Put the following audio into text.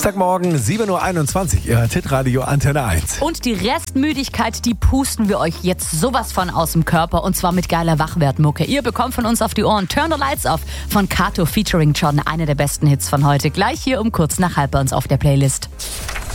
Dienstagmorgen, 7.21 Uhr, Ihr hört Hitradio Antenne 1. Und die Restmüdigkeit, die pusten wir euch jetzt sowas von aus dem Körper. Und zwar mit geiler Wachwertmucke. Ihr bekommt von uns auf die Ohren Turn the Lights Off von Kato featuring John. Einer der besten Hits von heute. Gleich hier um kurz nach halb bei uns auf der Playlist.